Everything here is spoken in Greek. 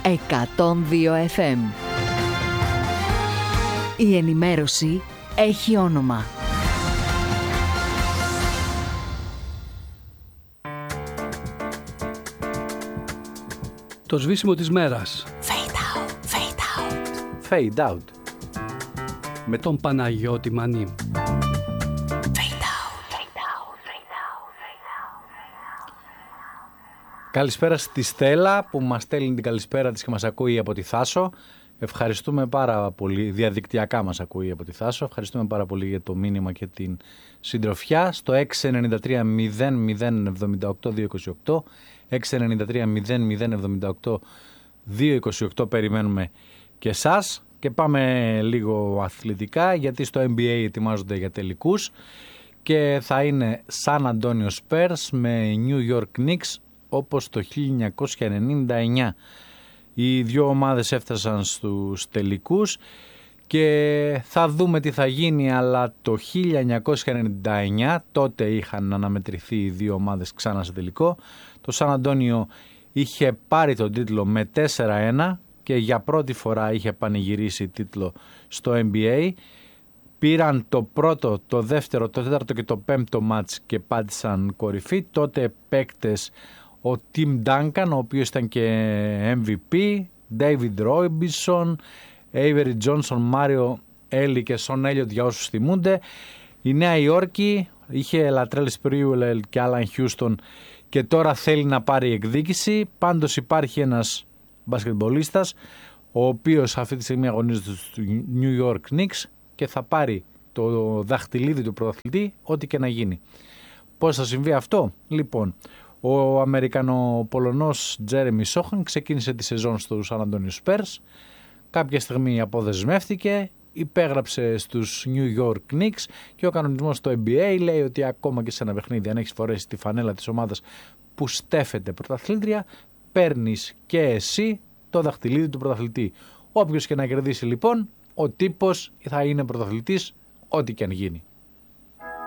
102 FM. Η ενημέρωση έχει όνομα. Το σβήσιμο της μέρας. Fade out, fade out. Fade out. Με τον Παναγιώτη Μανή. Καλησπέρα στη Στέλλα που μας στέλνει την καλησπέρα της και μας ακούει από τη Θάσο. Ευχαριστούμε πάρα πολύ, διαδικτυακά μας ακούει από τη Θάσο. Ευχαριστούμε πάρα πολύ για το μήνυμα και την συντροφιά. Στο 693 0078 228 693 0078 228 περιμένουμε και εσάς. Και πάμε λίγο αθλητικά, γιατί στο NBA ετοιμάζονται για τελικούς και θα είναι San Antonio Spurs με New York Knicks όπως το 1999. Οι δύο ομάδες έφτασαν στους τελικούς και θα δούμε τι θα γίνει, αλλά το 1999 τότε είχαν αναμετρηθεί οι δύο ομάδες ξανά σε τελικό. Το San Antonio είχε πάρει τον τίτλο με 4-1 και για πρώτη φορά είχε πανηγυρίσει τίτλο στο NBA. Πήραν το πρώτο, το δεύτερο, το τέταρτο και το πέμπτο μάτς και πάτησαν κορυφή. Τότε παίκτες ο Tim Duncan, ο οποίος ήταν και MVP, David Robinson, Avery Johnson, Mario Ellie και Son Elliott για όσους θυμούνται. Η Νέα Υόρκη είχε Latrell Sprewell και Alan Houston και τώρα θέλει να πάρει εκδίκηση. Πάντως υπάρχει ένας μπασκετμπολίστας ο οποίος αυτή τη στιγμή αγωνίζεται στο New York Knicks και θα πάρει το δαχτυλίδι του πρωταθλητή ό,τι και να γίνει. Πώς θα συμβεί αυτό? Λοιπόν, ο Αμερικανο-Πολωνός Τζέρεμι Σόχαν ξεκίνησε τη σεζόν στους San Antonio Spurs. Κάποια στιγμή αποδεσμεύτηκε, υπέγραψε στους New York Knicks και ο κανονισμός στο NBA λέει ότι ακόμα και σε ένα παιχνίδι, αν έχεις φορέσει τη φανέλα της ομάδας που στέφεται πρωταθλήτρια, παίρνεις και εσύ το δαχτυλίδι του πρωταθλητή. Όποιος και να κερδίσει λοιπόν, ο τύπος θα είναι πρωταθλητής ό,τι και αν γίνει.